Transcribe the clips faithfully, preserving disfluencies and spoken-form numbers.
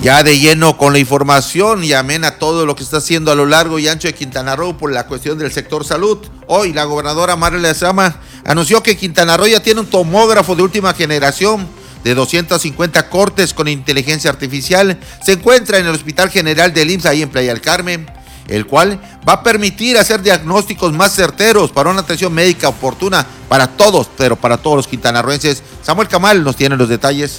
Ya de lleno con la información y amén a todo lo que está haciendo a lo largo y ancho de Quintana Roo por la cuestión del sector salud. Hoy la gobernadora Mara Lezama anunció que Quintana Roo ya tiene un tomógrafo de última generación de doscientos cincuenta cortes con inteligencia artificial. Se encuentra en el Hospital General del I M S S ahí en Playa del Carmen, el cual va a permitir hacer diagnósticos más certeros para una atención médica oportuna para todos, pero para todos los quintanarroenses. Samuel Camal nos tiene los detalles.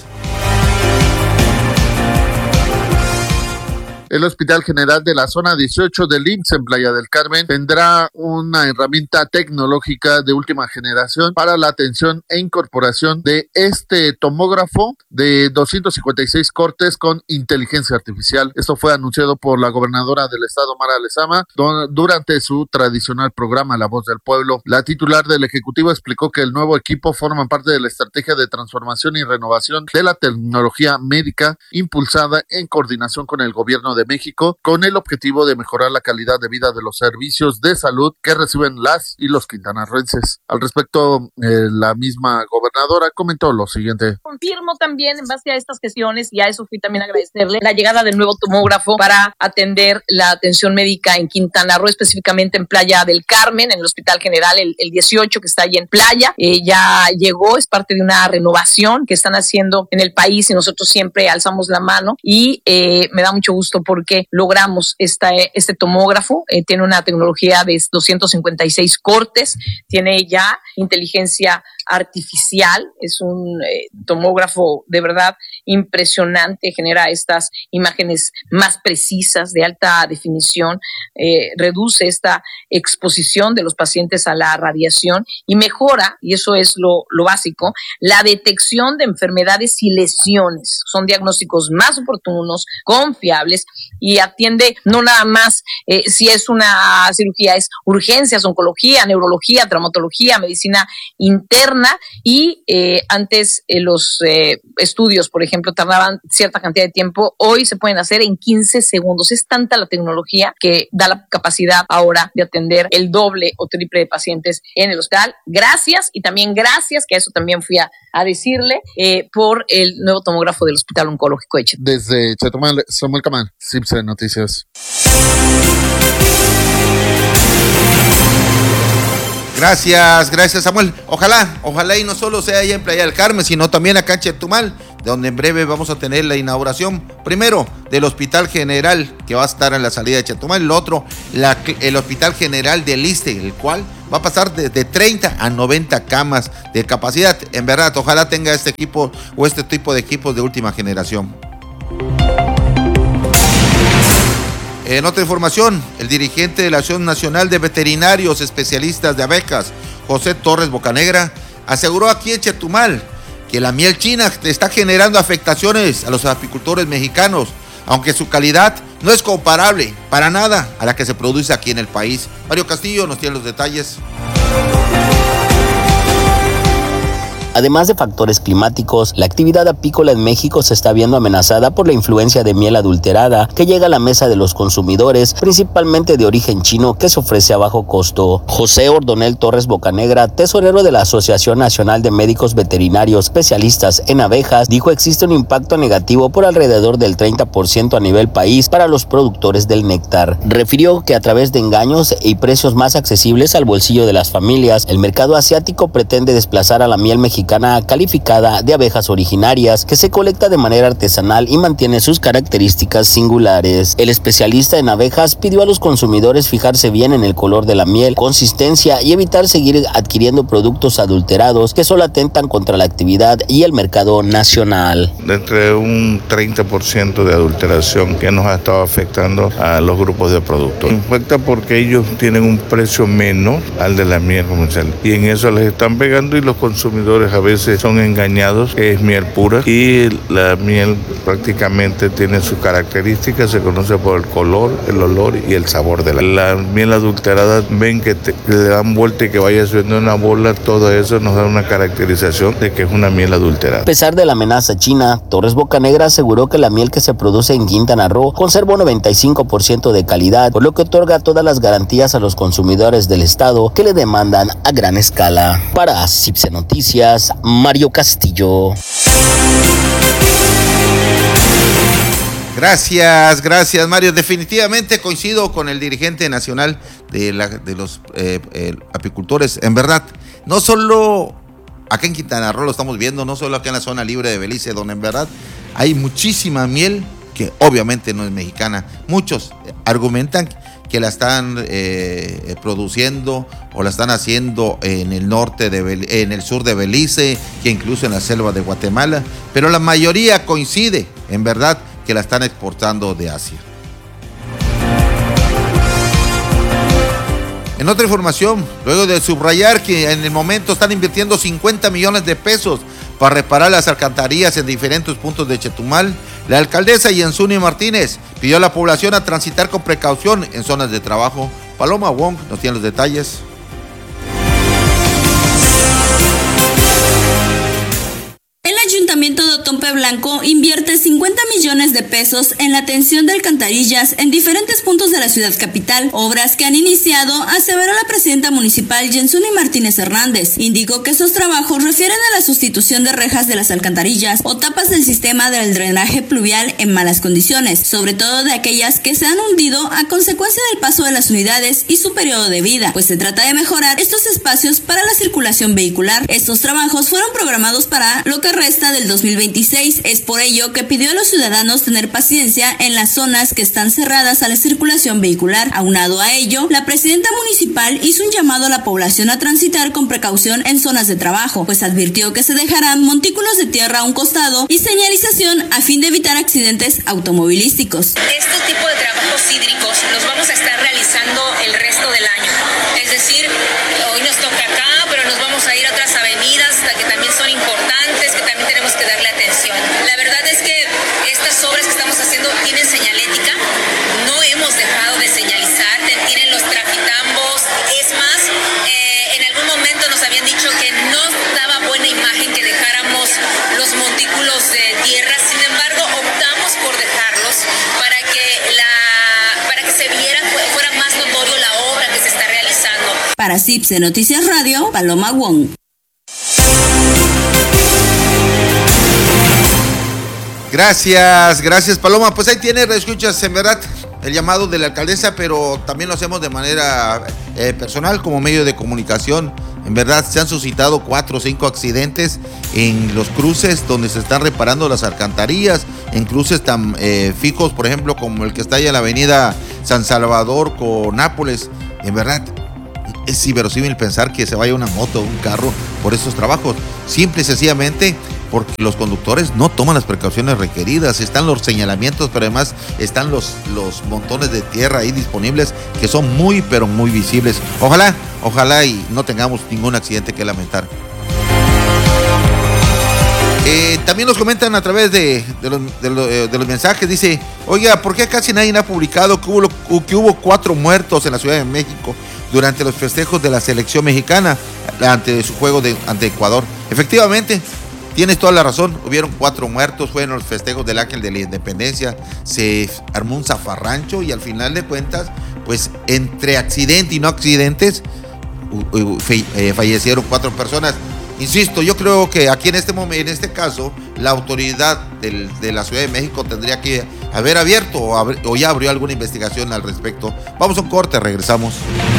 El Hospital General de la Zona dieciocho del I M S S en Playa del Carmen tendrá una herramienta tecnológica de última generación para la atención e incorporación de este tomógrafo de doscientos cincuenta y seis cortes con inteligencia artificial. Esto fue anunciado por la gobernadora del estado, Mara Lezama, durante su tradicional programa La Voz del Pueblo. La titular del Ejecutivo explicó que el nuevo equipo forma parte de la estrategia de transformación y renovación de la tecnología médica impulsada en coordinación con el gobierno de México, con el objetivo de mejorar la calidad de vida de los servicios de salud que reciben las y los quintanarroenses. Al respecto, eh, la misma gobernadora comentó lo siguiente. Confirmo también, en base a estas gestiones, y a eso fui también a agradecerle, la llegada del nuevo tomógrafo para atender la atención médica en Quintana Roo, específicamente en Playa del Carmen, en el Hospital General, el, el dieciocho, que está ahí en Playa. Eh, ya llegó, es parte de una renovación que están haciendo en el país y nosotros siempre alzamos la mano y eh, me da mucho gusto porque logramos esta, este tomógrafo. Eh, tiene una tecnología de doscientos cincuenta y seis cortes, tiene ya inteligencia artificial, es un eh, tomógrafo de verdad impresionante, genera estas imágenes más precisas de alta definición, eh, reduce esta exposición de los pacientes a la radiación y mejora, y eso es lo, lo básico, la detección de enfermedades y lesiones. Son diagnósticos más oportunos, confiables y atiende no nada más eh, si es una cirugía, es urgencias, oncología, neurología, traumatología, medicina interna. Y eh, antes eh, los eh, estudios, por ejemplo, tardaban cierta cantidad de tiempo, hoy se pueden hacer en quince segundos. Es tanta la tecnología que da la capacidad ahora de atender el doble o triple de pacientes en el hospital. Gracias, y también gracias, que a eso también fui a, a decirle, eh, por el nuevo tomógrafo del Hospital Oncológico de Chetumal. Desde Chetumal, Samuel Camal, C I M S S Noticias. Gracias, gracias Samuel. Ojalá, ojalá y no solo sea allá en Playa del Carmen, sino también acá en Chetumal, donde en breve vamos a tener la inauguración, primero, del Hospital General, que va a estar en la salida de Chetumal, el otro, la, el Hospital General del Iste, el cual va a pasar de, de treinta a noventa camas de capacidad. En verdad, ojalá tenga este equipo o este tipo de equipos de última generación. En otra información, el dirigente de la Asociación Nacional de Veterinarios Especialistas de Abejas, José Torres Bocanegra, aseguró aquí en Chetumal que la miel china está generando afectaciones a los apicultores mexicanos, aunque su calidad no es comparable para nada a la que se produce aquí en el país. Mario Castillo nos tiene los detalles. Además de factores climáticos, la actividad apícola en México se está viendo amenazada por la influencia de miel adulterada que llega a la mesa de los consumidores, principalmente de origen chino, que se ofrece a bajo costo. José Ordonel Torres Bocanegra, tesorero de la Asociación Nacional de Médicos Veterinarios Especialistas en Abejas, dijo existe un impacto negativo por alrededor del treinta por ciento a nivel país para los productores del néctar. Refirió que a través de engaños y precios más accesibles al bolsillo de las familias, el mercado asiático pretende desplazar a la miel mexicana calificada de abejas originarias que se colecta de manera artesanal y mantiene sus características singulares. El especialista en abejas pidió a los consumidores fijarse bien en el color de la miel, consistencia y evitar seguir adquiriendo productos adulterados que solo atentan contra la actividad y el mercado nacional. Entre un treinta por ciento de adulteración que nos ha estado afectando a los grupos de productos. Afecta porque ellos tienen un precio menor al de la miel comercial y en eso les están pegando y los consumidores a veces son engañados. Es miel pura y la miel prácticamente tiene sus características, se conoce por el color, el olor y el sabor de la, la miel adulterada. Ven que, te, que le dan vuelta y que vaya subiendo una bola, todo eso nos da una caracterización de que es una miel adulterada. A pesar de la amenaza china, Torres Bocanegra aseguró que la miel que se produce en Quintana Roo conserva un noventa y cinco por ciento de calidad, por lo que otorga todas las garantías a los consumidores del estado que le demandan a gran escala. Para C I B S Noticias, Mario Castillo. Gracias, gracias Mario. Definitivamente coincido con el dirigente nacional de, la, de los eh, eh, apicultores. En verdad, no solo acá en Quintana Roo lo estamos viendo, no solo acá en la zona libre de Belice, donde en verdad hay muchísima miel que obviamente no es mexicana. Muchos argumentan que la están eh, produciendo o la están haciendo en el norte de Bel- en el sur de Belice, que incluso en la selva de Guatemala, pero la mayoría coincide, en verdad, que la están exportando de Asia. En otra información, luego de subrayar que en el momento están invirtiendo cincuenta millones de pesos para reparar las alcantarillas en diferentes puntos de Chetumal, la alcaldesa Yensuni Martínez pidió a la población a transitar con precaución en zonas de trabajo. Paloma Wong nos tiene los detalles. El Ayuntamiento de Otompe Blanco invierte cincuenta millones de pesos en la atención de alcantarillas en diferentes puntos de la ciudad capital, obras que han iniciado, aseveró la presidenta municipal Yensuni Martínez Hernández. Indicó que estos trabajos refieren a la sustitución de rejas de las alcantarillas o tapas del sistema del drenaje pluvial en malas condiciones, sobre todo de aquellas que se han hundido a consecuencia del paso de las unidades y su periodo de vida, pues se trata de mejorar estos espacios para la circulación vehicular. Estos trabajos fueron programados para lo que resta del dos mil veintiséis. Es por ello que pidió a los ciudadanos tener paciencia en las zonas que están cerradas a la circulación vehicular. Aunado a ello, la presidenta municipal hizo un llamado a la población a transitar con precaución en zonas de trabajo, pues advirtió que se dejarán montículos de tierra a un costado y señalización a fin de evitar accidentes automovilísticos. Este tipo de trabajos hídricos los vamos a estar realizando el resto del año. Es decir, hoy nos toca acá, pero nos vamos a ir a otras avenidas que también son importantes, que también tenemos que darle atención. La verdad es que estas obras que estamos haciendo tienen señalética, no hemos dejado de señalizar, tienen los trafitambos. Es más, eh, en algún momento nos habían dicho que no daba buena imagen que dejáramos los montículos de tierra, sin embargo optamos por dejarlos para que, la, para que se viera, fuera más notorio la obra que se está realizando. Para C I P S E Noticias Radio, Paloma Wong. Gracias, gracias Paloma. Pues ahí tiene, escuchas, en verdad, el llamado de la alcaldesa, pero también lo hacemos de manera eh, personal como medio de comunicación. En verdad se han suscitado cuatro o cinco accidentes en los cruces donde se están reparando las alcantarillas, en cruces tan eh, fijos, por ejemplo, como el que está ahí en la avenida San Salvador con Nápoles. En verdad es inverosímil pensar que se vaya una moto o un carro por esos trabajos, simple y sencillamente porque los conductores no toman las precauciones requeridas. Están los señalamientos, pero además están los, los montones de tierra ahí disponibles que son muy, pero muy visibles. Ojalá, ojalá y no tengamos ningún accidente que lamentar. Eh, también nos comentan a través de, de, los, de, los, de los mensajes, dice, oiga, ¿por qué casi nadie ha publicado que hubo, que hubo cuatro muertos en la Ciudad de México durante los festejos de la selección mexicana ante su juego de, ante Ecuador? Efectivamente, tienes toda la razón, hubieron cuatro muertos, fueron los festejos del Ángel de la Independencia, se armó un zafarrancho y al final de cuentas, pues entre accidente y no accidentes, uh, uh, fe, eh, fallecieron cuatro personas. Insisto, yo creo que aquí en este momento, en este caso, la autoridad del, de la Ciudad de México tendría que haber abierto o, abri, o ya abrió alguna investigación al respecto. Vamos a un corte, regresamos.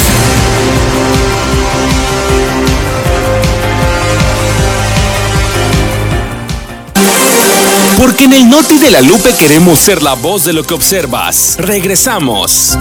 Porque en el Noti de la Lupe queremos ser la voz de lo que observas. Regresamos.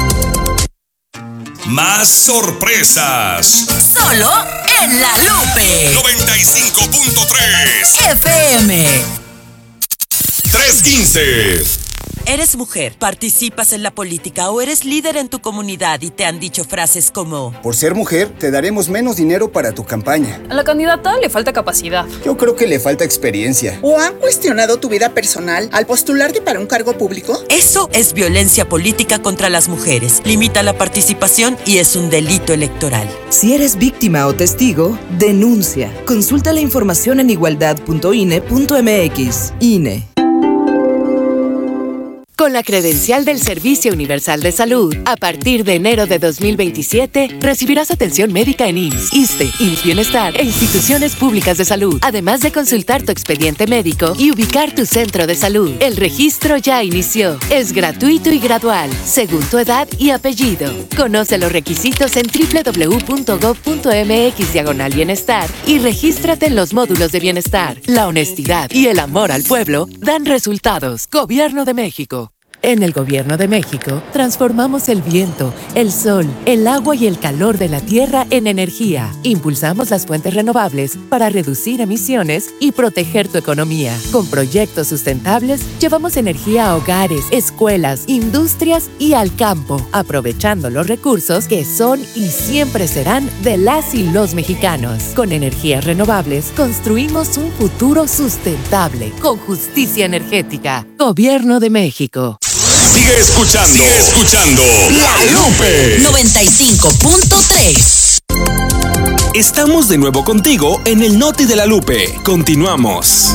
Más sorpresas. Solo en La Lupe. noventa y cinco punto tres F M. trescientos quince. Eres mujer, participas en la política o eres líder en tu comunidad y te han dicho frases como: por ser mujer, te daremos menos dinero para tu campaña. A la candidata le falta capacidad. Yo creo que le falta experiencia. ¿O han cuestionado tu vida personal al postularte para un cargo público? Eso es violencia política contra las mujeres. Limita la participación y es un delito electoral. Si eres víctima o testigo, denuncia. Consulta la información en igualdad punto I N E punto M X. I N E. Con la credencial del Servicio Universal de Salud, a partir de enero de dos mil veintisiete, recibirás atención médica en I M S S, ISSSTE, I M S S Bienestar e instituciones públicas de salud, además de consultar tu expediente médico y ubicar tu centro de salud. El registro ya inició. Es gratuito y gradual, según tu edad y apellido. Conoce los requisitos en doble u doble u doble u punto gob punto eme equis diagonal bienestar y regístrate en los módulos de bienestar. La honestidad y el amor al pueblo dan resultados. Gobierno de México. En el Gobierno de México, transformamos el viento, el sol, el agua y el calor de la tierra en energía. Impulsamos las fuentes renovables para reducir emisiones y proteger tu economía. Con proyectos sustentables, llevamos energía a hogares, escuelas, industrias y al campo, aprovechando los recursos que son y siempre serán de las y los mexicanos. Con energías renovables, construimos un futuro sustentable, con justicia energética. Gobierno de México. Sigue escuchando, sigue escuchando La Lupe noventa y cinco punto tres. Estamos de nuevo contigo en el Noti de la Lupe. Continuamos.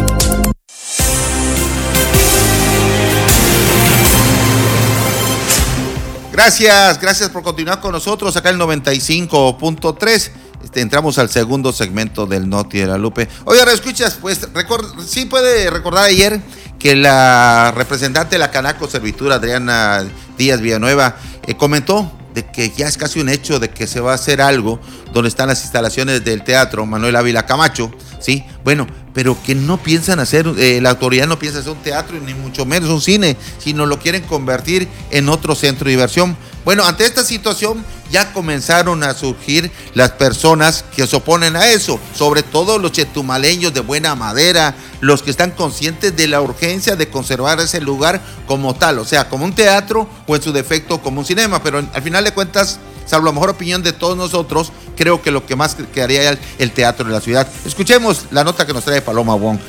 Gracias, gracias por continuar con nosotros acá en el noventa y cinco punto tres. Este, entramos al segundo segmento del Noti de la Lupe. Oye, escuchas, pues record, sí puede recordar ayer que la representante de la Canaco Servitura, Adriana Díaz Villanueva, eh, comentó de que ya es casi un hecho de que se va a hacer algo donde están las instalaciones del Teatro Manuel Ávila Camacho, ¿sí? Bueno, pero que no piensan hacer, eh, la autoridad no piensa hacer un teatro, ni mucho menos un cine, sino lo quieren convertir en otro centro de diversión. Bueno, ante esta situación ya comenzaron a surgir las personas que se oponen a eso, sobre todo los chetumaleños de buena madera, los que están conscientes de la urgencia de conservar ese lugar como tal, o sea, como un teatro o en su defecto como un cinema, pero al final de cuentas, salvo la mejor opinión de todos nosotros, creo que lo que más quedaría el, el teatro de la ciudad. Escuchemos la nota que nos trae Paloma Wong.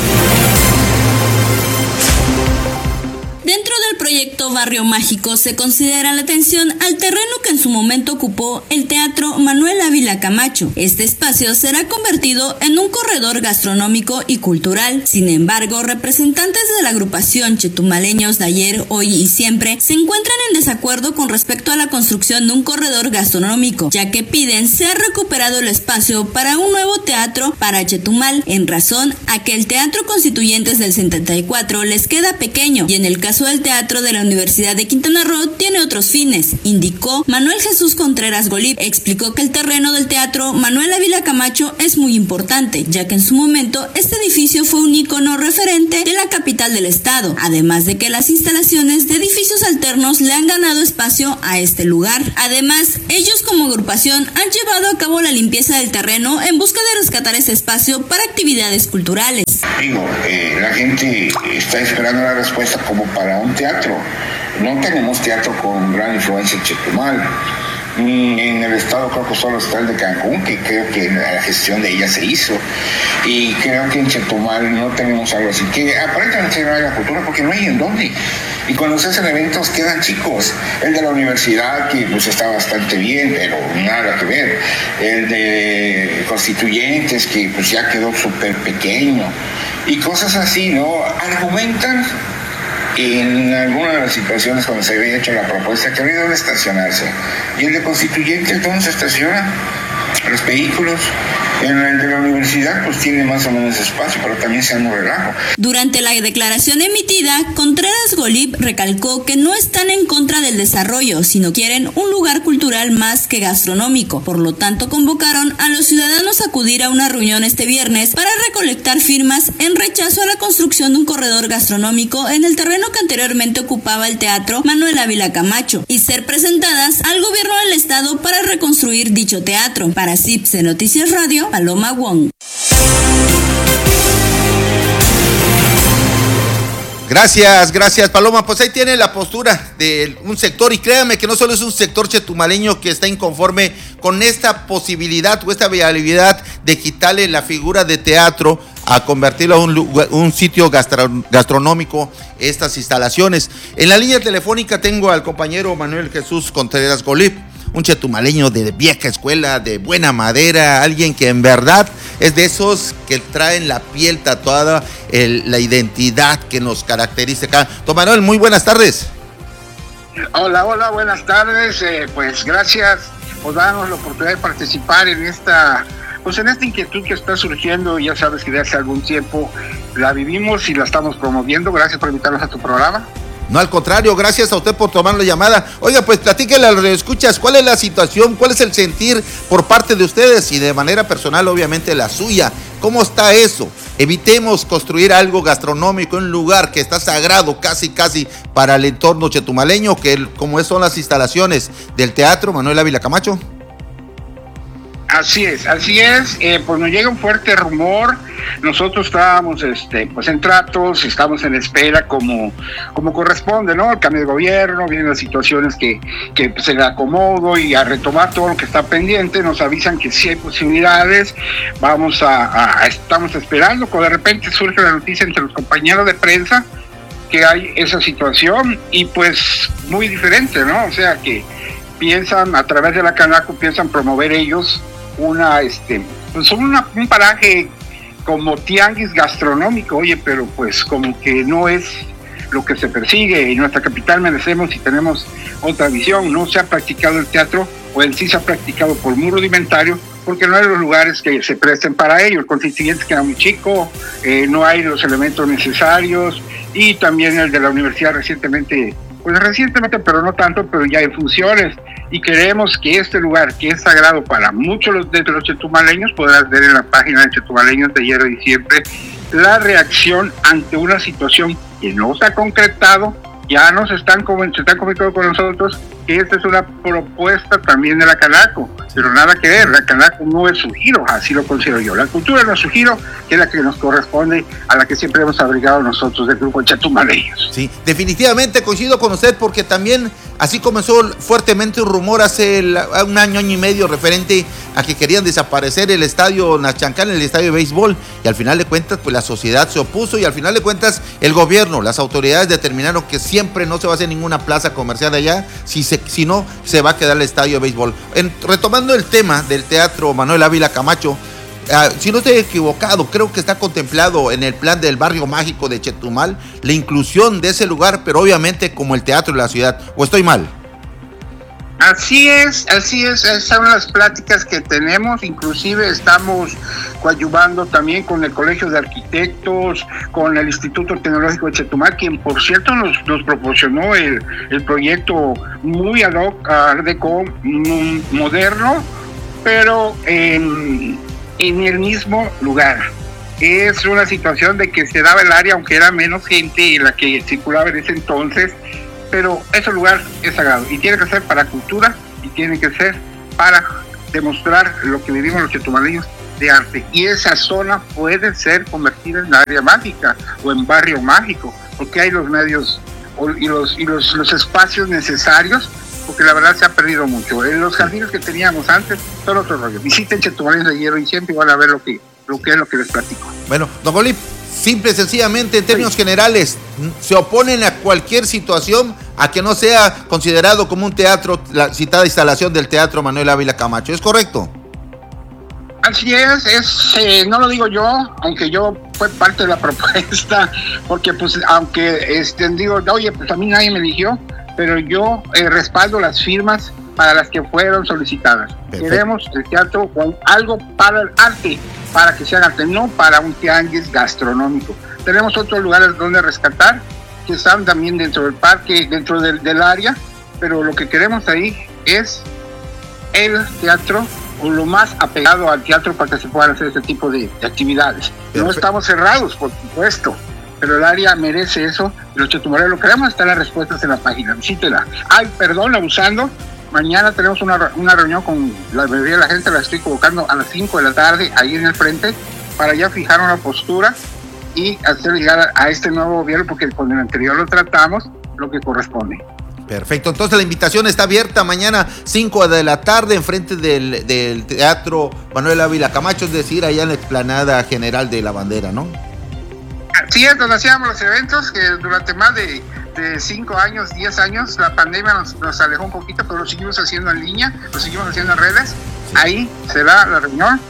Dentro del proyecto Barrio Mágico se considera la atención al terreno que en su momento ocupó el Teatro Manuel Ávila Camacho. Este espacio será convertido en un corredor gastronómico y cultural. Sin embargo, representantes de la agrupación Chetumaleños de Ayer, Hoy y Siempre se encuentran en desacuerdo con respecto a la construcción de un corredor gastronómico, ya que piden sea recuperado el espacio para un nuevo teatro para Chetumal, en razón a que el Teatro Constituyentes del setenta y cuatro les queda pequeño y en el caso del Teatro de la Universidad de Quintana Roo tiene otros fines, indicó Manuel Jesús Contreras Golip. Explicó que el terreno del Teatro Manuel Ávila Camacho es muy importante, ya que en su momento este edificio fue un ícono referente de la capital del estado, además de que las instalaciones de edificios alternos le han ganado espacio a este lugar. Además, ellos como agrupación han llevado a cabo la limpieza del terreno en busca de rescatar ese espacio para actividades culturales. Digo, eh, la gente está esperando la respuesta como para un teatro. No tenemos teatro con gran influencia en Chetumal. En el estado creo que solo está el de Cancún, que creo que la gestión de ella se hizo. Y creo que en Chetumal no tenemos algo así. Que aparentemente no hay la cultura porque no hay en dónde. Y cuando se hacen eventos quedan chicos. El de la universidad, que pues está bastante bien, pero nada que ver. El de Constituyentes, que pues ya quedó súper pequeño. Y cosas así, ¿no? Argumentan en alguna de las situaciones cuando se había hecho la propuesta que había dónde estacionarse. Y el de Constituyentes, ¿dónde se estaciona? Los vehículos. En el de la universidad pues tiene más o menos espacio, pero también se llama relajo. Durante la declaración emitida, Contreras Golip recalcó que no están en contra del desarrollo, sino quieren un lugar cultural más que gastronómico. Por lo tanto, convocaron a los ciudadanos a acudir a una reunión este viernes para recolectar firmas en rechazo a la construcción de un corredor gastronómico en el terreno que anteriormente ocupaba el Teatro Manuel Ávila Camacho y ser presentadas al gobierno del estado para reconstruir dicho teatro. Para C I P C Noticias Radio, Paloma Wong. Gracias, gracias Paloma. Pues ahí tiene la postura de un sector y créanme que no solo es un sector chetumaleño que está inconforme con esta posibilidad o esta viabilidad de quitarle la figura de teatro a convertirlo a un, lugar, un sitio gastro, gastronómico, estas instalaciones. En la línea telefónica tengo al compañero Manuel Jesús Contreras Golip, un chetumaleño de vieja escuela, de buena madera, alguien que en verdad es de esos que traen la piel tatuada, el, la identidad que nos caracteriza acá. Don Manuel, muy buenas tardes. Hola, hola, buenas tardes. Eh, pues gracias por darnos la oportunidad de participar en esta, pues en esta inquietud que está surgiendo. Ya sabes que desde hace algún tiempo la vivimos y la estamos promoviendo. Gracias por invitarnos a tu programa. No, al contrario, gracias a usted por tomar la llamada. Oiga, pues platíquele a los escuchas, ¿cuál es la situación? ¿Cuál es el sentir por parte de ustedes y de manera personal, obviamente, la suya? ¿Cómo está eso? Evitemos construir algo gastronómico en un lugar que está sagrado casi, casi para el entorno chetumaleño, que como son las instalaciones del Teatro Manuel Ávila Camacho. Así es, así es, eh, pues nos llega un fuerte rumor. Nosotros estábamos este, pues en tratos, estamos en espera como, como corresponde, ¿no? El cambio de gobierno, vienen las situaciones que, que pues, se le acomodo y a retomar todo lo que está pendiente. Nos avisan que sí hay posibilidades, vamos a, a estamos esperando, cuando de repente surge la noticia entre los compañeros de prensa que hay esa situación y pues muy diferente, ¿no? O sea que piensan, a través de la Canaco, piensan promover ellos una, este, pues una, un paraje como tianguis gastronómico, oye, pero pues como que no es lo que se persigue. En nuestra capital merecemos y tenemos otra visión. No se ha practicado el teatro, o en sí se ha practicado por muy rudimentario, porque no hay los lugares que se presten para ello. El contingente queda muy chico, eh, no hay los elementos necesarios, y también el de la universidad recientemente, pues recientemente, pero no tanto, pero ya hay funciones. Y queremos que este lugar, que es sagrado para muchos de los chetumaleños, podrás ver en la página de Chetumaleños de Ayer y Siempre, la reacción ante una situación que no se ha concretado. Ya nos están, se están comunicando con nosotros que esta es una propuesta también de la Canaco, pero nada que ver, la Canaco no es su giro, así lo considero yo. La cultura no es su giro, que es la que nos corresponde, a la que siempre hemos abrigado nosotros del grupo Chetumaleños. Sí, definitivamente coincido con usted, porque también así comenzó fuertemente un rumor hace un año, año y medio, referente a que querían desaparecer el estadio Nachancán, el estadio de béisbol, y al final de cuentas pues la sociedad se opuso, y al final de cuentas el gobierno, las autoridades determinaron que siempre no se va a hacer ninguna plaza comercial allá, si, se, si no se va a quedar el estadio de béisbol. En, retomando el tema del Teatro Manuel Ávila Camacho, Uh, si no estoy equivocado, creo que está contemplado en el plan del barrio mágico de Chetumal la inclusión de ese lugar, pero obviamente como el teatro de la ciudad, ¿o estoy mal? Así es, así es, esas son las pláticas que tenemos. Inclusive estamos coadyuvando también con el Colegio de Arquitectos, con el Instituto Tecnológico de Chetumal, quien por cierto nos, nos proporcionó el, el proyecto muy ad hoc, art deco, moderno, pero en... en el mismo lugar. Es una situación de que se daba el área, aunque era menos gente la que circulaba en ese entonces, pero ese lugar es sagrado y tiene que ser para cultura y tiene que ser para demostrar lo que vivimos los chetumaleños de arte, y esa zona puede ser convertida en área mágica o en barrio mágico, porque hay los medios y los, y los, los espacios necesarios, porque la verdad se ha perdido mucho. En los jardines que teníamos antes son otro rollo. Visiten Chetumaleños de Ayer y Siempre y van a ver lo que, lo que es lo que les platico. Bueno, don Bolí, simple y sencillamente, en términos sí. generales, se oponen a cualquier situación a que no sea considerado como un teatro, la citada instalación del Teatro Manuel Ávila Camacho, ¿es correcto? Así es, es eh, no lo digo yo, aunque yo fue parte de la propuesta, porque pues aunque este, digo, oye, pues a mí nadie me eligió, pero yo eh, respaldo las firmas para las que fueron solicitadas. Perfecto. Queremos el teatro con algo para el arte, para que sea arte, no para un tianguis gastronómico. Tenemos otros lugares donde rescatar, que están también dentro del parque, dentro del, del área, pero lo que queremos ahí es el teatro, o lo más apegado al teatro para que se puedan hacer este tipo de, de actividades. Perfecto. No estamos cerrados, por supuesto, pero el área merece eso, y los chetumaleños lo queremos. Están las respuestas en la página, visítela. Ay, perdón, abusando, mañana tenemos una, una reunión con la mayoría de la gente, la estoy convocando a las cinco de la tarde, ahí en el frente, para ya fijar una postura y hacer llegar a, a este nuevo gobierno, porque con el anterior lo tratamos, lo que corresponde. Perfecto, entonces la invitación está abierta mañana cinco de la tarde enfrente del, del Teatro Manuel Ávila Camacho, es decir, allá en la explanada general de la bandera, ¿no? Así es, donde hacíamos los eventos, que durante más de, de cinco años, diez años, la pandemia nos, nos alejó un poquito, pero lo seguimos haciendo en línea, lo seguimos haciendo en redes. Sí. Ahí será la reunión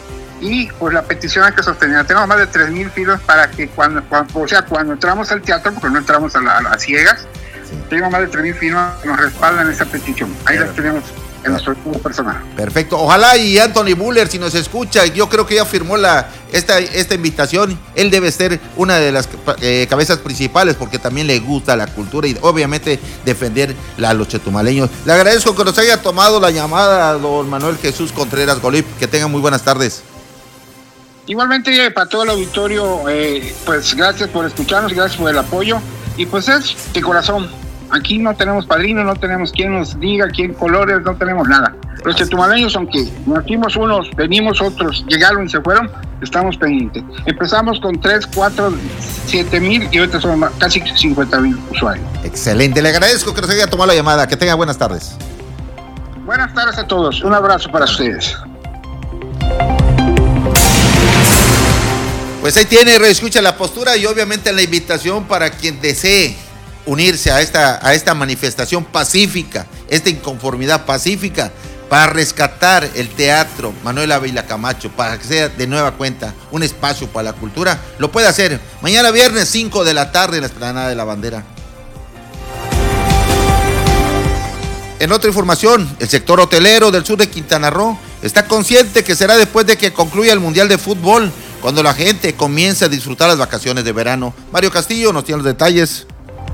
y pues la petición hay que sostener. Tenemos más de tres mil filas para que cuando, cuando, o sea, cuando entramos al teatro, porque no entramos a, la, a las ciegas, sí. Tenemos más de tres mil firmas que nos respaldan esa petición. Ahí las tenemos en nuestro grupo personal. Perfecto. Ojalá y Anthony Buller, si nos escucha, yo creo que ya firmó la, esta, esta invitación. Él debe ser una de las eh, cabezas principales porque también le gusta la cultura y obviamente defender a los chetumaleños. Le agradezco que nos haya tomado la llamada, don Manuel Jesús Contreras Golip. Que tenga muy buenas tardes. Igualmente para todo el auditorio, eh, pues gracias por escucharnos, gracias por el apoyo y pues es de corazón. Aquí no tenemos padrino, no tenemos quien nos diga, quién colores, no tenemos nada. Los chetumaleños, aunque nacimos unos, venimos otros, llegaron y se fueron, estamos pendientes. Empezamos con tres, cuatro, siete mil y ahorita son casi cincuenta mil usuarios. Excelente, le agradezco que nos haya tomado la llamada. Que tenga buenas tardes. Buenas tardes a todos, un abrazo para ustedes. Pues ahí tiene, reescucha la postura y obviamente la invitación para quien desee unirse a esta, a esta manifestación pacífica, esta inconformidad pacífica, para rescatar el teatro Manuel Ávila Camacho, para que sea de nueva cuenta un espacio para la cultura. Lo puede hacer mañana viernes cinco de la tarde en la Explanada de la Bandera. En otra información, el sector hotelero del sur de Quintana Roo está consciente que será después de que concluya el Mundial de Fútbol, cuando la gente comience a disfrutar las vacaciones de verano. Mario Castillo nos tiene los detalles.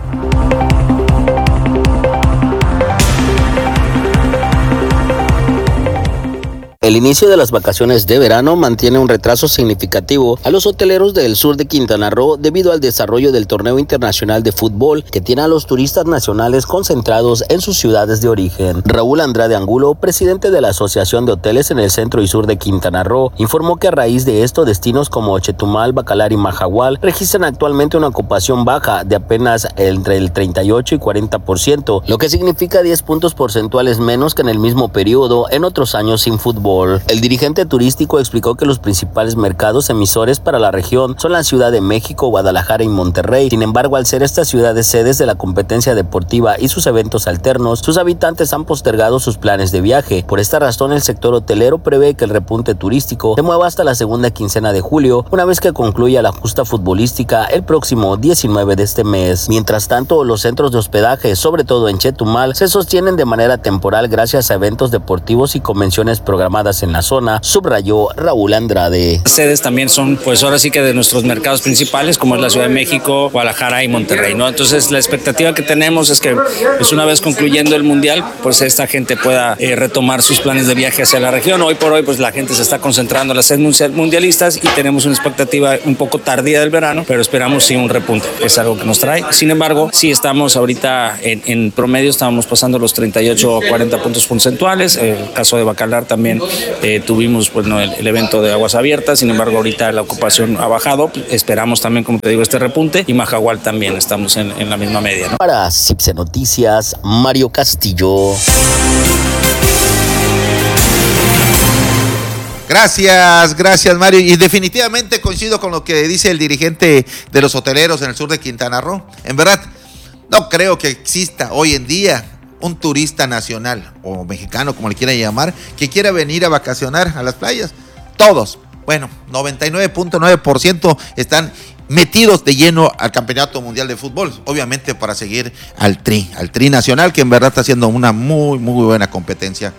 El inicio de las vacaciones de verano mantiene un retraso significativo a los hoteleros del sur de Quintana Roo debido al desarrollo del torneo internacional de fútbol que tiene a los turistas nacionales concentrados en sus ciudades de origen. Raúl Andrade Angulo, presidente de la Asociación de Hoteles en el centro y sur de Quintana Roo, informó que a raíz de esto destinos como Chetumal, Bacalar y Mahahual registran actualmente una ocupación baja de apenas entre el treinta y ocho y cuarenta por ciento, lo que significa diez puntos porcentuales menos que en el mismo periodo en otros años sin fútbol. El dirigente turístico explicó que los principales mercados emisores para la región son la Ciudad de México, Guadalajara y Monterrey. Sin embargo, al ser estas ciudades sedes de la competencia deportiva y sus eventos alternos, sus habitantes han postergado sus planes de viaje. Por esta razón, el sector hotelero prevé que el repunte turístico se mueva hasta la segunda quincena de julio, una vez que concluya la justa futbolística el próximo diecinueve de este mes. Mientras tanto, los centros de hospedaje, sobre todo en Chetumal, se sostienen de manera temporal gracias a eventos deportivos y convenciones programadas en la zona, subrayó Raúl Andrade. Sedes también son, pues ahora sí que de nuestros mercados principales, como es la Ciudad de México, Guadalajara y Monterrey, ¿no? Entonces la expectativa que tenemos es que, pues una vez concluyendo el Mundial, pues esta gente pueda eh, retomar sus planes de viaje hacia la región. Hoy por hoy, pues la gente se está concentrando en las sedes mundialistas y tenemos una expectativa un poco tardía del verano, pero esperamos sí un repunte, es algo que nos trae. Sin embargo, sí estamos ahorita en, en promedio, estábamos pasando los treinta y ocho a cuarenta puntos porcentuales. El caso de Bacalar también Eh, tuvimos pues, no, el, el evento de aguas abiertas, sin embargo ahorita la ocupación ha bajado, esperamos también, como te digo, este repunte, y Mahahual también estamos en, en la misma media, ¿no? Para Cipse Noticias, Mario Castillo. Gracias, gracias Mario, y definitivamente coincido con lo que dice el dirigente de los hoteleros en el sur de Quintana Roo. En verdad, no creo que exista hoy en día un turista nacional o mexicano, como le quieran llamar, que quiera venir a vacacionar a las playas. Todos, bueno, noventa y nueve punto nueve por ciento están metidos de lleno al Campeonato Mundial de Fútbol, obviamente para seguir al Tri, al Tri Nacional, que en verdad está haciendo una muy, muy buena competencia.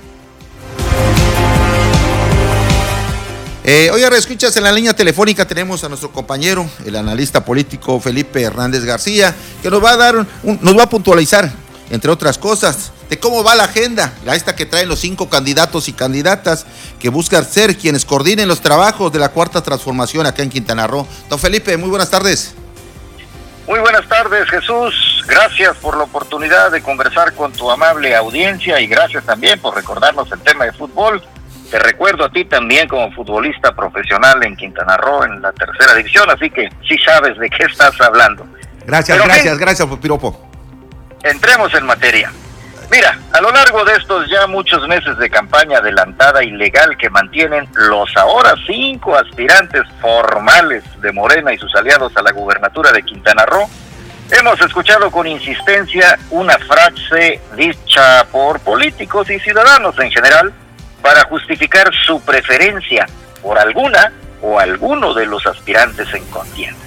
Eh, oye, escuchas, en la línea telefónica tenemos a nuestro compañero, el analista político Felipe Hernández García, que nos va a dar, un, nos va a puntualizar, entre otras cosas, de cómo va la agenda, la esta que traen los cinco candidatos y candidatas que buscan ser quienes coordinen los trabajos de la Cuarta Transformación acá en Quintana Roo. Don Felipe, muy buenas tardes. Muy buenas tardes, Jesús. Gracias por la oportunidad de conversar con tu amable audiencia y gracias también por recordarnos el tema de fútbol. Te recuerdo a ti también como futbolista profesional en Quintana Roo en la tercera división, así que sí sabes de qué estás hablando. Gracias, Pero gracias, ¿qué? gracias, Piropo. Entremos en materia. Mira, a lo largo de estos ya muchos meses de campaña adelantada y legal que mantienen los ahora cinco aspirantes formales de Morena y sus aliados a la gubernatura de Quintana Roo, hemos escuchado con insistencia una frase dicha por políticos y ciudadanos en general para justificar su preferencia por alguna o alguno de los aspirantes en contienda.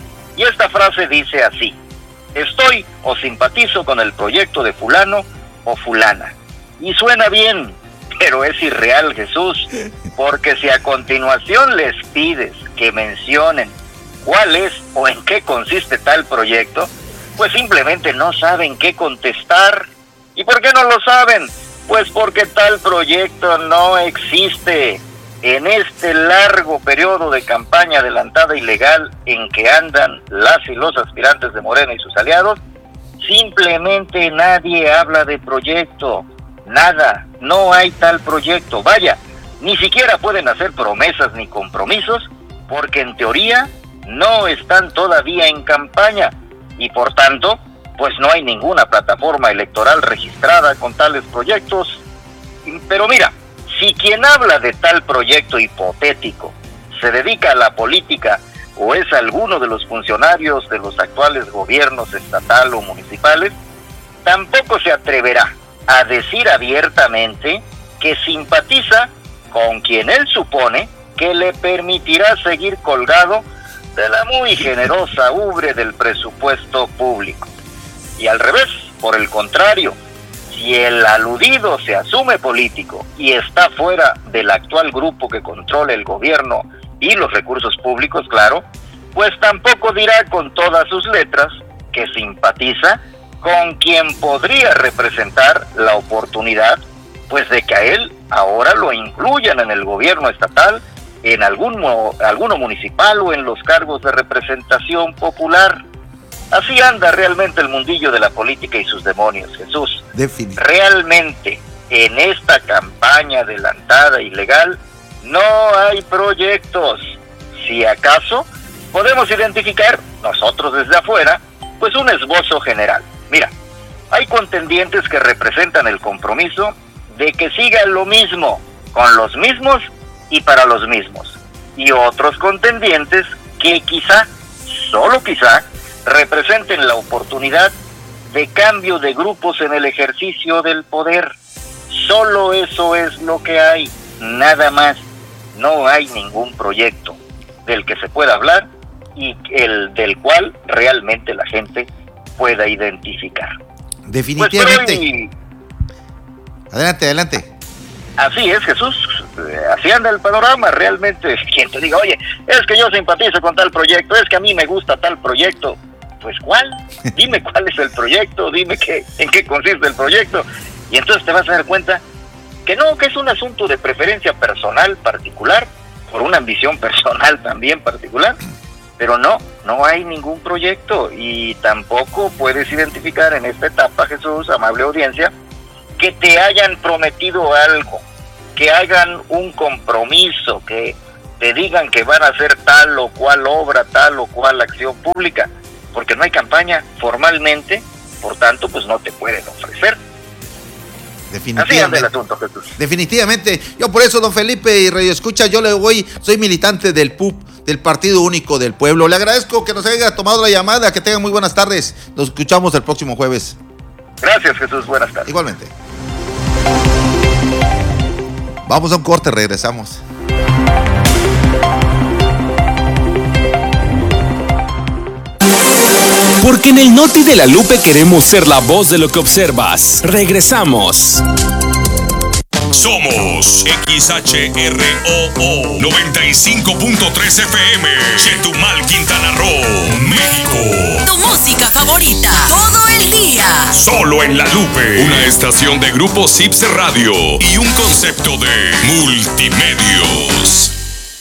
Y esta frase dice así: estoy o simpatizo con el proyecto de fulano o fulana. Y suena bien, pero es irreal, Jesús, porque si a continuación les pides que mencionen cuál es o en qué consiste tal proyecto, pues simplemente no saben qué contestar. ¿Y por qué no lo saben? Pues porque tal proyecto no existe. En este largo periodo de campaña adelantada y legal en que andan las y los aspirantes de Morena y sus aliados, simplemente nadie habla de proyecto. Nada, no hay tal proyecto. Vaya, ni siquiera pueden hacer promesas ni compromisos, porque en teoría no están todavía en campaña y por tanto, pues no hay ninguna plataforma electoral registrada con tales proyectos. Pero mira, si quien habla de tal proyecto hipotético se dedica a la política o es alguno de los funcionarios de los actuales gobiernos estatal o municipales, tampoco se atreverá a decir abiertamente que simpatiza con quien él supone que le permitirá seguir colgado de la muy generosa ubre del presupuesto público. Y al revés, por el contrario, si el aludido se asume político y está fuera del actual grupo que controla el gobierno y los recursos públicos, claro, pues tampoco dirá con todas sus letras que simpatiza con quien podría representar la oportunidad, pues de que a él ahora lo incluyan en el gobierno estatal, en algún, alguno municipal o en los cargos de representación popular. Así anda realmente el mundillo de la política y sus demonios, Jesús. Realmente, en esta campaña adelantada y legal, no hay proyectos. Si acaso, podemos identificar, nosotros desde afuera, pues un esbozo general. Mira, hay contendientes que representan el compromiso de que siga lo mismo, con los mismos y para los mismos. Y otros contendientes que quizá, solo quizá, representen la oportunidad de cambio de grupos en el ejercicio del poder. Solo eso es lo que hay, nada más. No hay ningún proyecto del que se pueda hablar y el del cual realmente la gente pueda identificar. Definitivamente. Pues hoy, adelante, adelante. Así es, Jesús, así anda el panorama. Realmente, quien te diga, oye, es que yo simpatizo con tal proyecto, es que a mí me gusta tal proyecto, pues ¿cuál? Dime cuál es el proyecto, dime qué, en qué consiste el proyecto, y entonces te vas a dar cuenta que no, que es un asunto de preferencia personal particular, por una ambición personal también particular, pero no, no hay ningún proyecto y tampoco puedes identificar en esta etapa, Jesús, amable audiencia, que te hayan prometido algo, que hagan un compromiso, que te digan que van a hacer tal o cual obra, tal o cual acción pública, porque no hay campaña formalmente, por tanto, pues no te pueden ofrecer. Definitivamente. Así anda el asunto, Jesús. Definitivamente. Yo por eso, don Felipe y Radio Escucha, yo le voy, soy militante del P U P, del Partido Único del Pueblo. Le agradezco que nos haya tomado la llamada, que tengan muy buenas tardes. Nos escuchamos el próximo jueves. Gracias, Jesús. Buenas tardes. Igualmente. Vamos a un corte, regresamos. Porque en el Noti de la Lupe queremos ser la voz de lo que observas. Regresamos. Somos X H R O O noventa y cinco punto tres F M, Chetumal, Quintana Roo, México. Tu música favorita, todo el día. Solo en La Lupe, una estación de Grupo Sips Radio y un concepto de multimedios.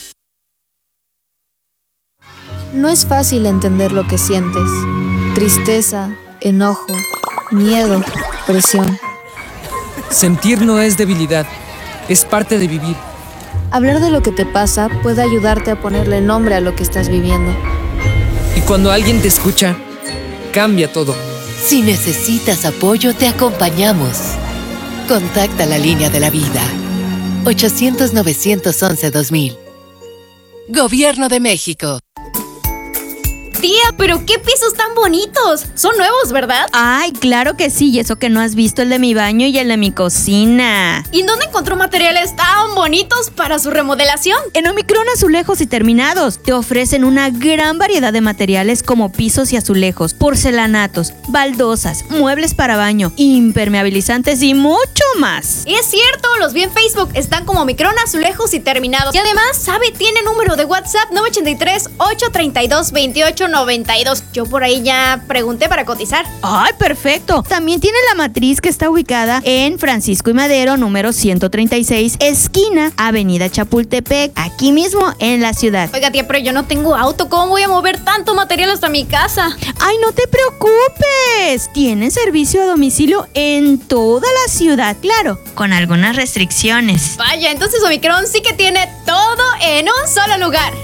No es fácil entender lo que sientes. Tristeza, enojo, miedo, presión. Sentir no es debilidad, es parte de vivir. Hablar de lo que te pasa puede ayudarte a ponerle nombre a lo que estás viviendo. Y cuando alguien te escucha, cambia todo. Si necesitas apoyo, te acompañamos. Contacta la línea de la vida. ochocientos, novecientos once, dos mil. Gobierno de México. Tía, pero qué pisos tan bonitos. Son nuevos, ¿verdad? Ay, claro que sí, y eso que no has visto el de mi baño y el de mi cocina. ¿Y dónde encontró materiales tan bonitos para su remodelación? En Omicron Azulejos y Terminados te ofrecen una gran variedad de materiales como pisos y azulejos, porcelanatos, baldosas, muebles para baño, impermeabilizantes y mucho más. Es cierto, los vi en Facebook, están como Omicron Azulejos y Terminados. Y además, ¿sabe? Tiene número de WhatsApp nueve ocho tres, ocho tres dos, dos ocho nueve dos. Yo por ahí ya pregunté para cotizar. ¡Ay, perfecto! También tiene la matriz que está ubicada en Francisco y Madero, número ciento treinta y seis, esquina Avenida Chapultepec, aquí mismo en la ciudad. Oiga, tía, pero yo no tengo auto. ¿Cómo voy a mover tanto material hasta mi casa? ¡Ay, no te preocupes! Tienen servicio a domicilio en toda la ciudad, claro, con algunas restricciones. Vaya, entonces Omicron sí que tiene todo en un solo lugar.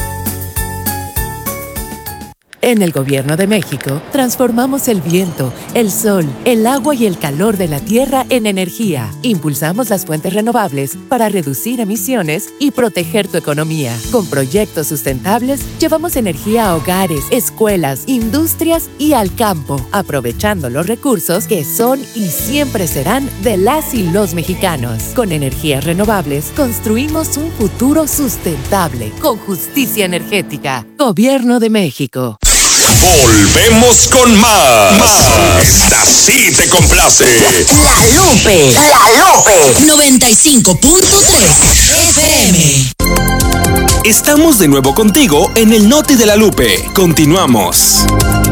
En el Gobierno de México, transformamos el viento, el sol, el agua y el calor de la tierra en energía. Impulsamos las fuentes renovables para reducir emisiones y proteger tu economía. Con proyectos sustentables, llevamos energía a hogares, escuelas, industrias y al campo, aprovechando los recursos que son y siempre serán de las y los mexicanos. Con energías renovables, construimos un futuro sustentable, con justicia energética. Gobierno de México. Volvemos con más. más. Esta sí te complace. La Lupe. La Lupe. noventa y cinco punto tres F M. Estamos de nuevo contigo en el Noti de la Lupe. Continuamos.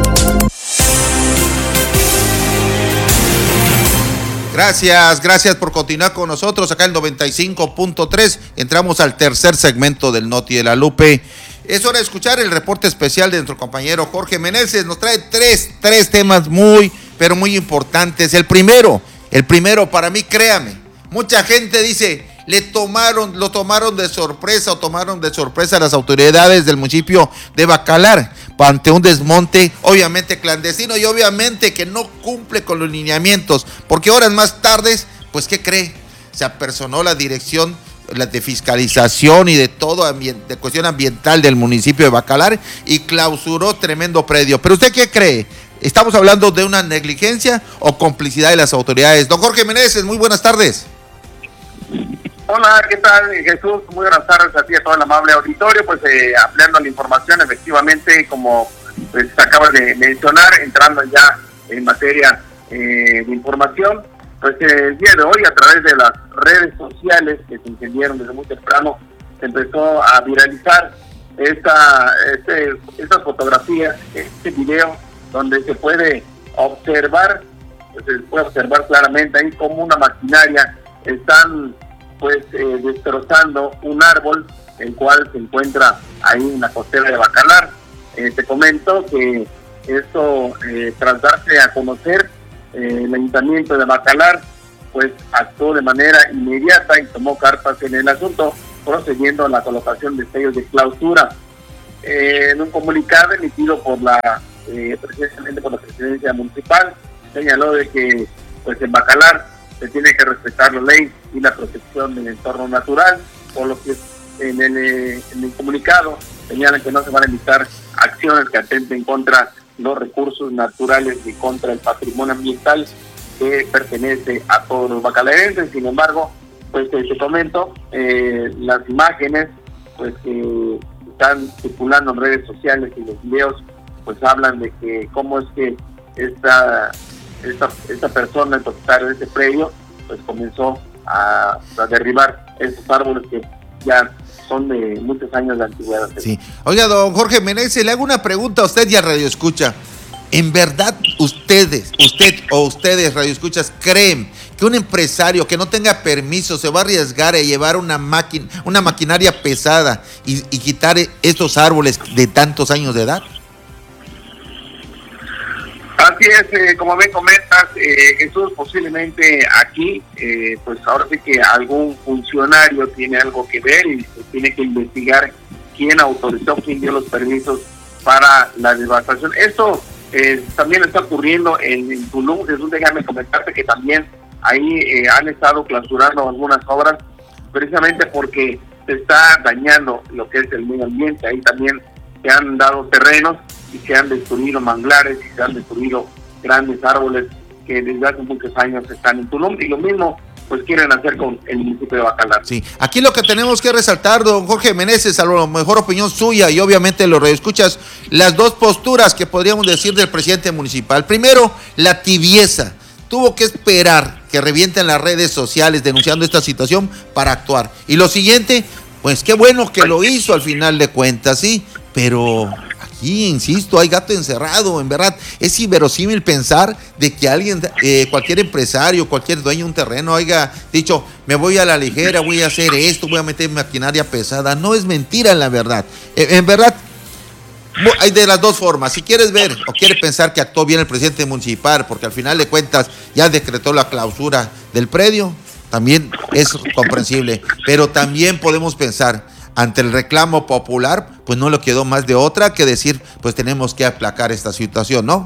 Gracias, gracias por continuar con nosotros acá en noventa y cinco punto tres. Entramos al tercer segmento del Noti de la Lupe. Es hora de escuchar el reporte especial de nuestro compañero Jorge Meneses. Nos trae tres, tres temas muy, pero muy importantes. El primero, el primero para mí, créame, mucha gente dice, le tomaron, lo tomaron de sorpresa o tomaron de sorpresa a las autoridades del municipio de Bacalar ante un desmonte obviamente clandestino y obviamente que no cumple con los lineamientos, porque horas más tarde, pues ¿qué cree? Se apersonó la dirección de fiscalización y de todo ambient, de cuestión ambiental del municipio de Bacalar y clausuró tremendo predio. ¿Pero usted qué cree? ¿Estamos hablando de una negligencia o complicidad de las autoridades? Don Jorge Meneses, muy buenas tardes. Hola, ¿qué tal, Jesús? Muy buenas tardes a ti y a todo el amable auditorio. Pues eh, ampliando la información, efectivamente, como pues, acabas de mencionar, entrando ya en materia eh, de información, pues eh, el día de hoy, a través de las redes sociales que se encendieron desde muy temprano, se empezó a viralizar esta, este, estas fotografías, este video, donde se puede observar, pues, se puede observar claramente ahí como una maquinaria están pues eh, destrozando un árbol, el cual se encuentra ahí en la costera de Bacalar. Eh, te comento que esto, eh, tras darse a conocer, eh, el ayuntamiento de Bacalar, pues actuó de manera inmediata y tomó cartas en el asunto, procediendo a la colocación de sellos de clausura. Eh, en un comunicado emitido por la, eh, precisamente por la presidencia municipal, señaló de que pues en Bacalar se tiene que respetar la ley y la protección del entorno natural, por lo que en el, en el comunicado señalan que no se van a evitar acciones que atenten contra los recursos naturales y contra el patrimonio ambiental que pertenece a todos los bacalarenses. Sin embargo, pues eh, te comento, eh, las imágenes pues que están circulando en redes sociales y los videos pues hablan de que cómo es que esta Esta, esta persona, el propietario de este predio, pues comenzó a, a derribar estos árboles que ya son de muchos años de antigüedad. Sí. Oiga, don Jorge Meneses, le hago una pregunta a usted y a Radio Escucha. ¿En verdad ustedes, usted o ustedes, Radio Escuchas, creen que un empresario que no tenga permiso se va a arriesgar a llevar una máquina, una maquinaria pesada y, y quitar estos árboles de tantos años de edad? Así es, eh, como me comentas, eh, Jesús, posiblemente aquí, eh, pues ahora sí que algún funcionario tiene algo que ver y se tiene que investigar quién autorizó, quién dio los permisos para la devastación. Esto eh, también está ocurriendo en, en Tulum. Jesús, déjame comentarte que también ahí eh, han estado clausurando algunas obras, precisamente porque se está dañando lo que es el medio ambiente. Ahí también se han dado terrenos y se han destruido manglares y se han destruido grandes árboles que desde hace muchos años están en Tulum, y lo mismo pues quieren hacer con el municipio de Bacalar. Sí, aquí lo que tenemos que resaltar, don Jorge Meneses, a lo mejor opinión suya y obviamente lo reescuchas, las dos posturas que podríamos decir del presidente municipal. Primero, la tibieza. Tuvo que esperar que revienten las redes sociales denunciando esta situación para actuar. Y lo siguiente, pues qué bueno que lo hizo al final de cuentas, sí, pero aquí, insisto, hay gato encerrado, en verdad. Es inverosímil pensar de que alguien, eh, cualquier empresario, cualquier dueño de un terreno haya dicho, me voy a la ligera, voy a hacer esto, voy a meter maquinaria pesada. No es mentira, en la verdad. Eh, en verdad, hay de las dos formas. Si quieres ver o quieres pensar que actuó bien el presidente municipal, porque al final de cuentas ya decretó la clausura del predio, también es comprensible. Pero también podemos pensar, ante el reclamo popular, pues no le quedó más de otra que decir, pues tenemos que aplacar esta situación, ¿no?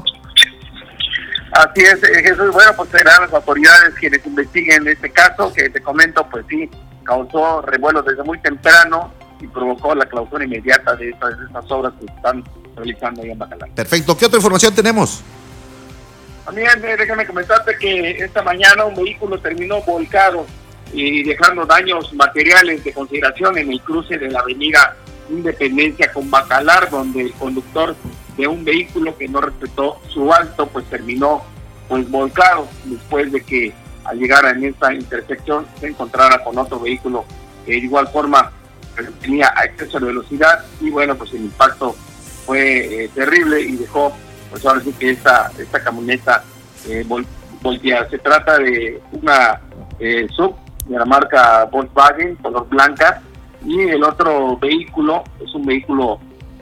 Así es, Jesús. Bueno, pues serán las autoridades quienes investiguen este caso, que te comento, pues sí, causó revuelo desde muy temprano y provocó la clausura inmediata de estas, de estas obras que se están realizando ahí en Bacalar. Perfecto. ¿Qué otra información tenemos? También eh, déjame comentarte que esta mañana un vehículo terminó volcado y dejando daños materiales de consideración en el cruce de la avenida Independencia con Bacalar, donde el conductor de un vehículo que no respetó su alto, pues terminó pues volcado, después de que al llegar en esta intersección se encontrara con otro vehículo que de igual forma tenía exceso de velocidad, y bueno, pues el impacto fue eh, terrible y dejó, pues ahora sí que esta, esta camioneta eh, vol- volteada. Se trata de una eh, sub de la marca Volkswagen, color blanca, y el otro vehículo es un vehículo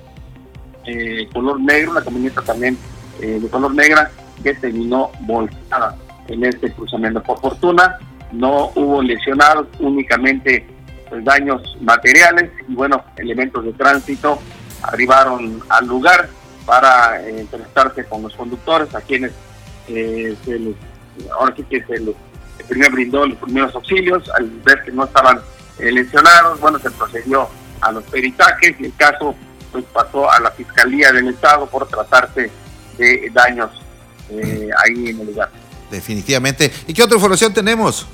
eh, color negro, una camioneta también eh, de color negra, que terminó volcada en este cruzamiento. Por fortuna no hubo lesionados, únicamente pues, daños materiales, y bueno, elementos de tránsito arribaron al lugar para eh, entrevistarse con los conductores, a quienes eh, se les, ahora sí que se les el primer brindó los primeros auxilios. Al ver que no estaban eh, lesionados, bueno, se procedió a los peritajes y el caso pues pasó a la Fiscalía del Estado por tratarse de daños eh, ahí en el lugar. Definitivamente. ¿Y qué otra información tenemos?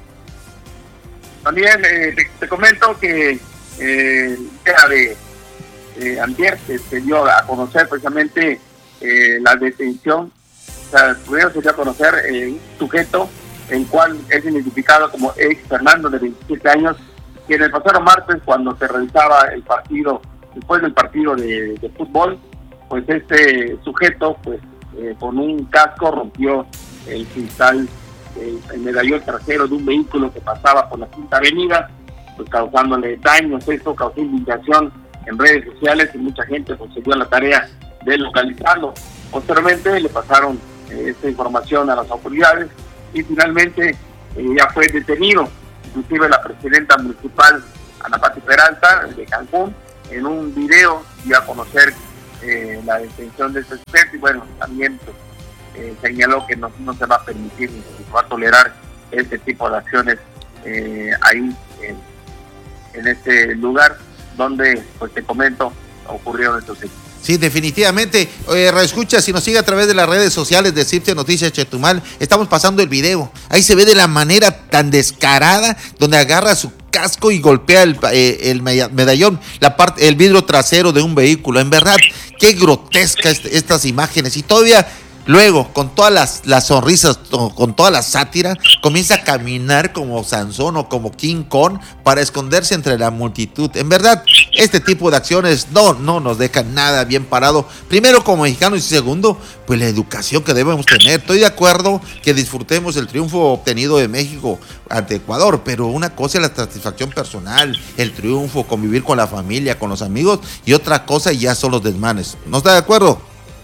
También eh, te, te comento que eh, el día de eh, antier se dio a conocer precisamente eh, la detención. O sea, primero se dio a conocer eh, un sujeto, el cual es identificado como ex Fernando, de veintisiete años, que en el pasado martes, cuando se realizaba el partido, después del partido de, de fútbol, pues este sujeto, pues eh, con un casco rompió el cristal, el, el medallón trasero de un vehículo que pasaba por la Quinta Avenida, pues causándole daños. Esto causó indignación en redes sociales y mucha gente pues se dio a la tarea de localizarlo. Posteriormente le pasaron eh, esta información a las autoridades y finalmente eh, ya fue detenido. Inclusive la presidenta municipal, Ana Pati Peralta, de Cancún, en un video dio a conocer eh, la detención de este sujeto, y bueno, también pues, eh, señaló que no, no se va a permitir ni se va a tolerar este tipo de acciones eh, ahí en, en este lugar donde, pues te comento, ocurrieron estos hechos. Sí, definitivamente. Eh, reescucha, si nos sigue a través de las redes sociales de Cipse Noticias Chetumal, estamos pasando el video. Ahí se ve de la manera tan descarada, donde agarra su casco y golpea el, eh, el medallón, la parte, el vidrio trasero de un vehículo. En verdad, qué grotesca este, estas imágenes. Y todavía luego, con todas las, las sonrisas, con toda la sátira, comienza a caminar como Sansón o como King Kong para esconderse entre la multitud. En verdad, este tipo de acciones no, no nos dejan nada bien parado. Primero como mexicanos y segundo, pues la educación que debemos tener. Estoy de acuerdo que disfrutemos el triunfo obtenido de México ante Ecuador, pero una cosa es la satisfacción personal, el triunfo, convivir con la familia, con los amigos, y otra cosa ya son los desmanes. ¿No está de acuerdo?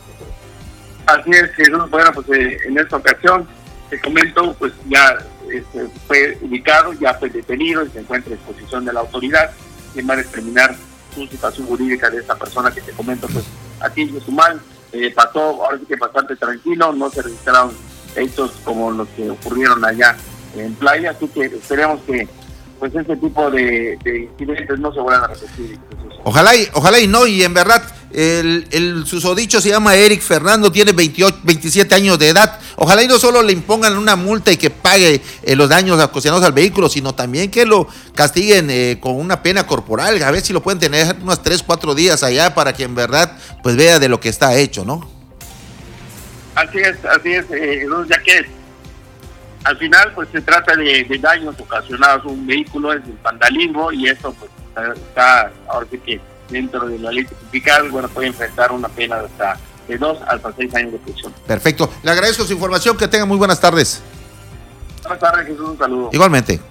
Así es, Jesús. Bueno, pues eh, en esta ocasión, te comento, pues ya este, fue ubicado, ya fue detenido y se encuentra en disposición de la autoridad, quien va a determinar su situación jurídica de esta persona que te comento, pues aquí en Chetumal eh, pasó, ahora sí que bastante tranquilo, no se registraron hechos como los que ocurrieron allá en Playa, así que esperemos que pues este tipo de, de incidentes no se vuelvan a repetir. Ojalá y, ojalá y no, y en verdad El, el susodicho se llama Eric Fernando, tiene veintiocho, veintisiete años de edad. Ojalá y no solo le impongan una multa y que pague eh, los daños ocasionados al vehículo, sino también que lo castiguen eh, con una pena corporal. A ver si lo pueden tener unos tres, cuatro días allá para que en verdad pues vea de lo que está hecho, ¿no? Así es, así es, eh, ya que al final pues se trata de, de daños ocasionados a un vehículo, es el vandalismo, y esto pues está, ahora sí que dentro de la ley tipical, bueno, puede enfrentar una pena de hasta de dos hasta seis años de prisión. Perfecto, le agradezco su información, que tenga muy buenas tardes. Buenas tardes, Jesús, un saludo. Igualmente.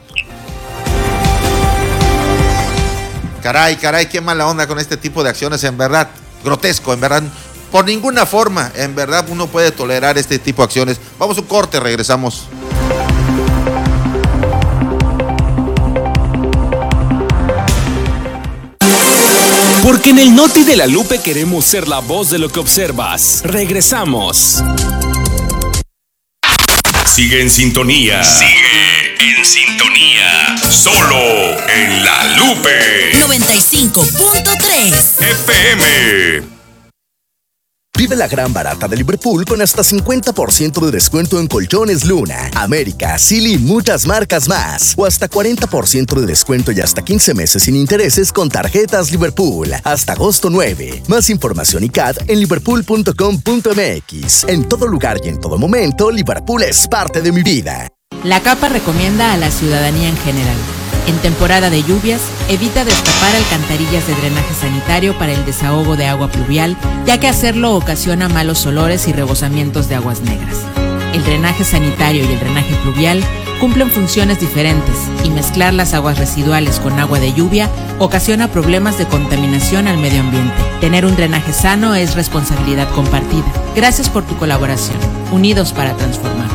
Caray, caray, qué mala onda con este tipo de acciones, en verdad, grotesco, en verdad, por ninguna forma, en verdad uno puede tolerar este tipo de acciones. Vamos a un corte, regresamos. Porque en el Noti de la Lupe queremos ser la voz de lo que observas. Regresamos. Sigue en sintonía. Sigue en sintonía. Solo en la Lupe. noventa y cinco punto tres F M. Vive la gran barata de Liverpool con hasta cincuenta por ciento de descuento en colchones Luna, América, Silly y muchas marcas más. O hasta cuarenta por ciento de descuento y hasta quince meses sin intereses con tarjetas Liverpool. Hasta agosto nueve. Más información y C A D en liverpool punto com punto m x. En todo lugar y en todo momento, Liverpool es parte de mi vida. La CAPA recomienda a la ciudadanía en general: en temporada de lluvias, evita destapar alcantarillas de drenaje sanitario para el desahogo de agua pluvial, ya que hacerlo ocasiona malos olores y rebosamientos de aguas negras. El drenaje sanitario y el drenaje pluvial cumplen funciones diferentes, y mezclar las aguas residuales con agua de lluvia ocasiona problemas de contaminación al medio ambiente. Tener un drenaje sano es responsabilidad compartida. Gracias por tu colaboración. Unidos para transformar.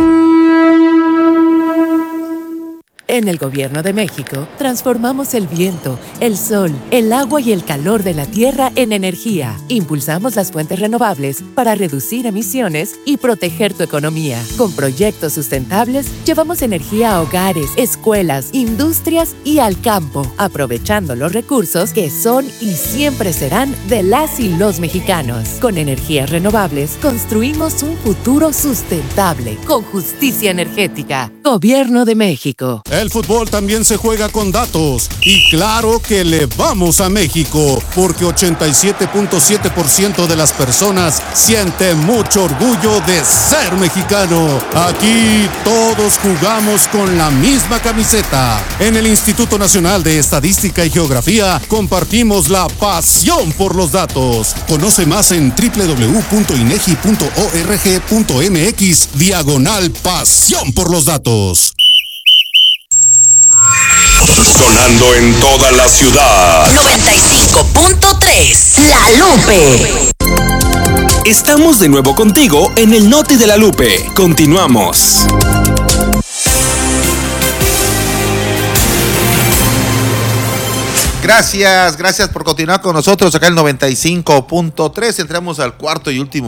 En el Gobierno de México, transformamos el viento, el sol, el agua y el calor de la tierra en energía. Impulsamos las fuentes renovables para reducir emisiones y proteger tu economía. Con proyectos sustentables, llevamos energía a hogares, escuelas, industrias y al campo, aprovechando los recursos que son y siempre serán de las y los mexicanos. Con energías renovables, construimos un futuro sustentable, con justicia energética. Gobierno de México. El fútbol también se juega con datos, y claro que le vamos a México, porque ochenta y siete punto siete por ciento de las personas siente mucho orgullo de ser mexicano. Aquí todos jugamos con la misma camiseta. En el Instituto Nacional de Estadística y Geografía compartimos la pasión por los datos. Conoce más en doble u doble u doble u punto inegi punto org punto m x diagonal pasión por los datos. Sonando en toda la ciudad. noventa y cinco punto tres La Lupe. Estamos de nuevo contigo en el Noti de la Lupe. Continuamos. Gracias, gracias por continuar con nosotros acá en el noventa y cinco punto tres. Entramos al cuarto y último